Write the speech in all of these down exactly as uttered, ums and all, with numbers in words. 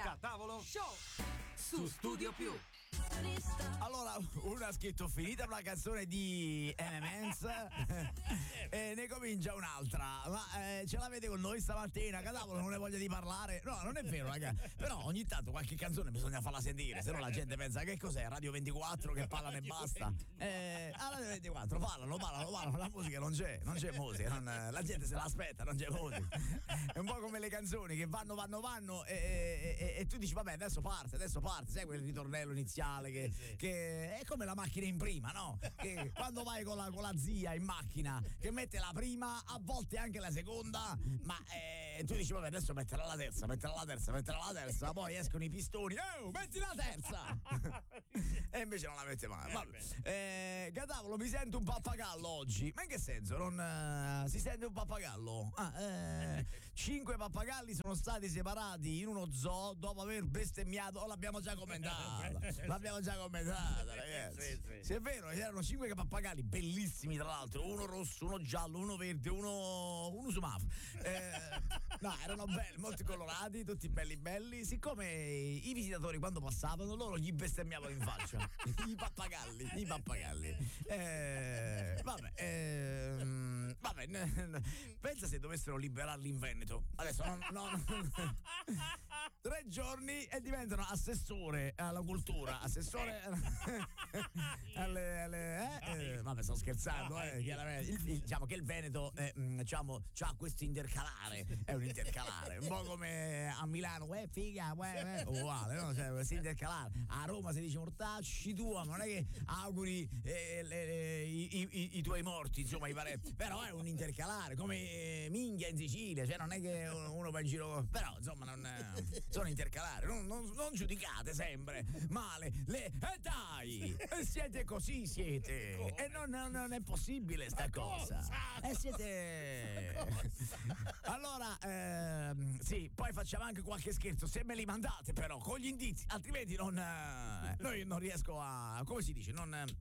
Scattavolo Show su Studio Più. Allora, uno ha scritto finita la canzone di M and M's e ne comincia un'altra. Ma eh, ce l'avete con noi stamattina? Cavolo, non ne voglio di parlare. No, non è vero, raga. Però ogni tanto qualche canzone bisogna farla sentire, se no la gente pensa che cos'è Radio ventiquattro che parlano e basta. Eh, a Radio ventiquattro parlano, parlano, parlano, la musica non c'è, non c'è musica, non, la gente se l'aspetta, non c'è musica. È un po' come le canzoni che vanno, vanno, vanno e, e, e, e tu dici vabbè, adesso parte, adesso parte, sai quel ritornello iniziale che, che è come la macchina in prima, no? Che quando vai con la, con la zia in macchina che mette la prima, a volte anche la seconda, ma eh, tu dici vabbè, adesso metterà la terza, metterà la terza, metterà la terza, poi escono i pistoni, oh, metti la terza! E invece non la mette mai. Vabbè. Eh, Catavolo, mi sento un pappagallo oggi. Ma in che senso? Non uh, si sente un pappagallo? Ah, eh, cinque pappagalli sono stati separati in uno zoo dopo aver bestemmiato. Oh, l'abbiamo già commentata. L'abbiamo già commentata, ragazzi. Sì, sì. Sì, è vero, erano cinque pappagalli bellissimi, tra l'altro. Uno rosso, uno giallo, uno verde, uno, uno sumaf. Eh, no, erano belli, molto colorati, tutti belli belli. Siccome i visitatori quando passavano, loro gli bestemmiavano in faccia. I pappagalli, i pappagalli. Eh, vabbè, ehm, vabbè, n- n- pensa se dovessero liberarli in Veneto. Adesso no, no, no. Tre giorni e diventano assessore alla cultura, assessore alle, alle eh? Eh, vabbè, sto scherzando, eh, chiaramente. Il, il, diciamo che il Veneto eh, diciamo c'ha questo intercalare, è un intercalare, un po' come a Milano, uè figa, uè, uè, uguale, no? Cioè, questo intercalare. A Roma si dice mortacci tua, ma non è che auguri eh, le, le, i, i, i tuoi morti, insomma, i parenti, però è un intercalare, come eh, minchia in Sicilia, cioè non è che uno, uno va in giro, però insomma non eh, sono intercalari, non, non, non giudicate sempre male le eh dai, eh, siete così, siete e non, non, non è possibile sta cosa, e eh, siete allora ehm, sì, poi facciamo anche qualche scherzo se me li mandate, però con gli indizi, altrimenti non eh, noi non riesco a, come si dice, non eh,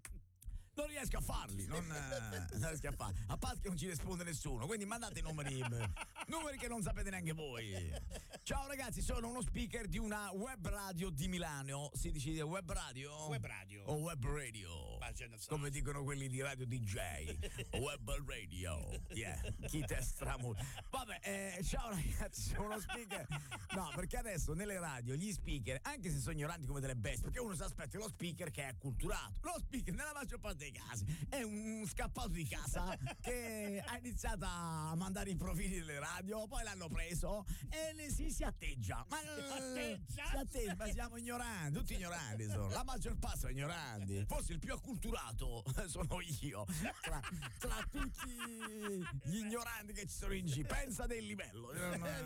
non riesco a farli, non, eh, non riesco a farli. A parte che non ci risponde nessuno, quindi mandate numeri, numeri che non sapete neanche voi. Ciao ragazzi, sono uno speaker di una web radio di Milano. Si dice web radio? Web radio. O web radio. Come dicono quelli di radio D J. Web radio. Yeah, chi te stramu. Vabbè, eh, ciao ragazzi, sono uno speaker. No, perché adesso nelle radio gli speaker, anche se sono ignoranti come delle bestie, perché uno si aspetta lo speaker che è acculturato. Lo speaker nella maggior parte dei casi è un scappato di casa che ha iniziato a mandare i profili delle radio, poi l'hanno preso e le, si, si atteggia. Ma si atteggia? Si atteggia, ma siamo ignoranti, tutti ignoranti sono. La maggior parte sono ignoranti. Forse il più acculturato sono io. Tra, tra tutti gli ignoranti che ci sono in giro. Pensa del livello.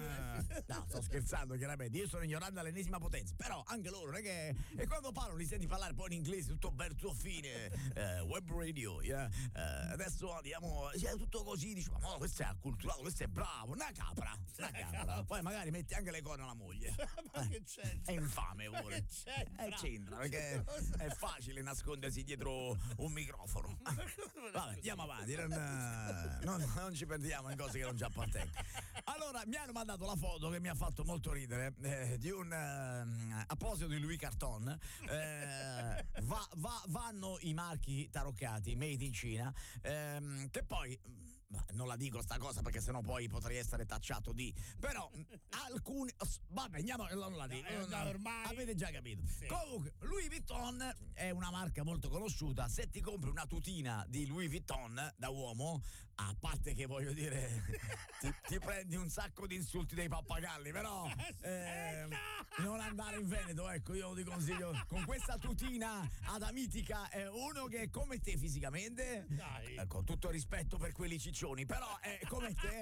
No, sto scherzando, chiaramente. Io sono ignorante all'ennesima potenza, però anche loro non è che. E quando parlano li senti parlare poi in inglese, tutto bello fine. Eh, web radio, yeah. eh, adesso andiamo, cioè, tutto così, dici, ma no, questo è acculturato, questo è bravo, una capra, una capra. Poi magari metti anche le corna alla moglie. Ma eh, che c'entra? È infame pure. Ma che c'entra? Eh, c'entra, perché è facile nascondersi dietro un microfono. Vabbè, andiamo avanti, non, non, non ci perdiamo in cose che non ci appartengono. Allora, mi hanno mandato la foto che mi ha fatto molto ridere eh, di un eh, apposito di Louis Carton. Eh, va, va, vanno i marchi taroccati made in Cina, ehm, che poi non la dico sta cosa perché sennò poi potrei essere tacciato di, però alcuni vabbè andiamo, non la dico, no, no, ormai avete già capito. Sì. Comunque Louis Vuitton è una marca molto conosciuta. Se ti compri una tutina di Louis Vuitton da uomo, a parte che voglio dire ti, ti prendi un sacco di insulti dei pappagalli, però eh, non andare in Veneto, ecco, io ti consiglio con questa tutina adamitica, eh, uno che è come te fisicamente, eh, con tutto rispetto per quelli ciccioni, però è come te,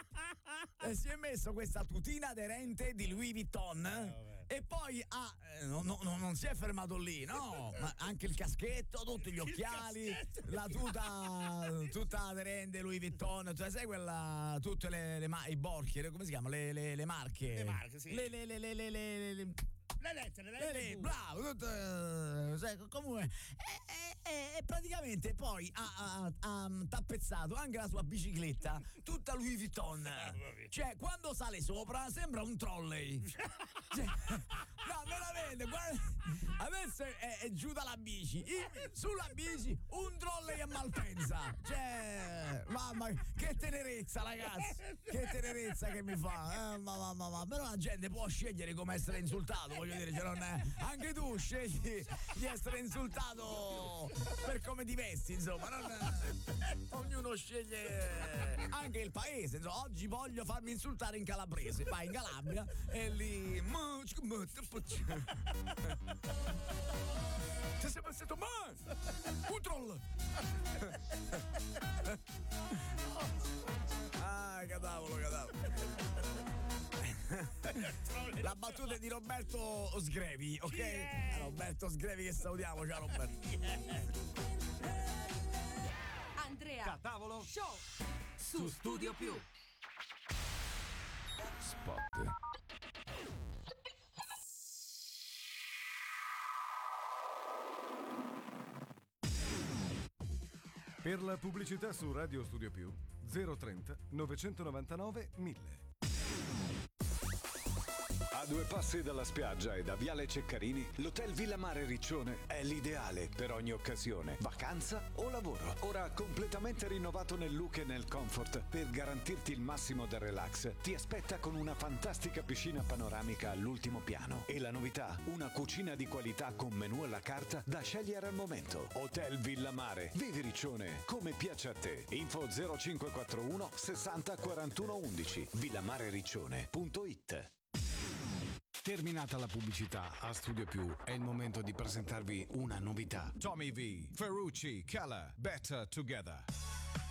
eh, si è messo questa tutina aderente di Louis Vuitton eh, e poi ha eh, no, no, no, non si è fermato lì, no, ma anche il caschetto, tutti gli occhiali, la tuta tutta aderente Louis Vuitton, cioè sai quella, tutte le, le ma- i borchi, come si chiama, le, le, le marche, le marche, sì, le le le le le, le, le le lettere, le le lettere, bravo, tutto, eh, sai, comunque e, e, e praticamente poi ha, ha, ha tappezzato anche la sua bicicletta tutta Louis Vuitton, cioè quando sale sopra sembra un trolley. Cioè, no, veramente, guarda, adesso è, è giù dalla bici, in- sulla bici un trolley a Malpensa. Cioè, mamma, che tenerezza, ragazzi, che tenerezza che mi fa. Eh, mamma, mamma. Però la gente può scegliere come essere insultato, voglio dire, cioè non è, anche tu scegli di essere insultato per come ti vesti, insomma, non, ognuno sceglie anche il paese, insomma. Oggi voglio farmi insultare in calabrese, vai in Calabria e lì ti sei passato mai un troll. Ah, cadavolo, cadavolo. La battuta è di Roberto Sgrevi, ok? Yeah. Roberto Sgrevi che salutiamo, ciao Roberto. Andrea Catavolo Show su Studio Più. Spot. Per la pubblicità su Radio Studio Più zero trenta novecentonovantanove mille. A due passi dalla spiaggia e da Viale Ceccarini, l'Hotel Villa Mare Riccione è l'ideale per ogni occasione, vacanza o lavoro. Ora completamente rinnovato nel look e nel comfort, per garantirti il massimo del relax, ti aspetta con una fantastica piscina panoramica all'ultimo piano. E la novità, una cucina di qualità con menù alla carta da scegliere al momento. Hotel Villa Mare, vivi Riccione come piace a te. Info zero cinque quattro uno sessanta quarantuno undici, villamarericcione punto it. Terminata la pubblicità, a Studio Più è il momento di presentarvi una novità. Tommy V, Ferrucci, Keller, Better Together.